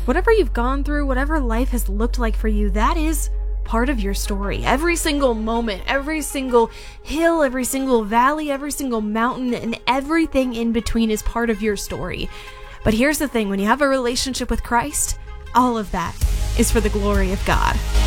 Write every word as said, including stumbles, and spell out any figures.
Whatever you've gone through, whatever life has looked like for you, that is part of your story. Every single moment, every single hill, every single valley, every single mountain, and everything in between is part of your story. But here's the thing, when you have a relationship with Christ, all of that is for the glory of God.